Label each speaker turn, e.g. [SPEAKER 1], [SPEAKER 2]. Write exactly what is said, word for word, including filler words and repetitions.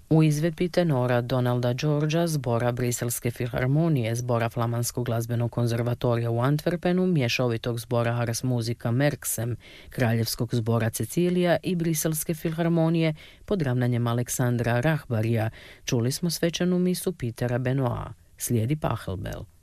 [SPEAKER 1] U izvedbi tenora Donalda Georgea, zbora Briselske filharmonije, zbora Flamanskog glazbenog konzervatorija u Antwerpenu, mješovitog zbora Ars Musica Merksem, Kraljevskog zbora Cecilija i Briselske filharmonije pod ravnanjem Aleksandra Rahbarija, čuli smo svečanu misu Petera Benoita. Slijedi Pachelbel.